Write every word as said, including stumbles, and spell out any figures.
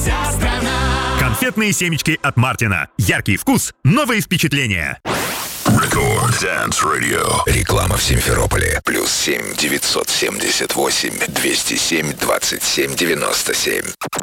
Вся страна. Конфетные семечки от Мартина. Яркий вкус, новые впечатления. Рекорд Dance Radio. Реклама в Симферополе. Плюс семь девятьсот семьдесят восемь двести семь двадцать семь девяносто семь.